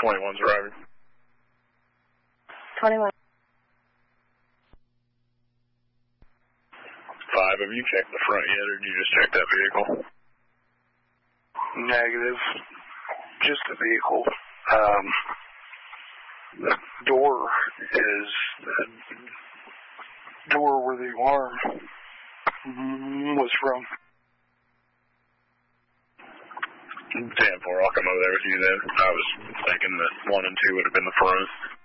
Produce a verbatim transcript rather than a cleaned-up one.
twenty-one's arriving. twenty-one. Five, have you checked the front yet, or did you just check that vehicle? Negative. Just the vehicle. Um, the door is the door where the alarm was from. ten four, I'll come over there with you then. I was thinking that one and two would have been the front.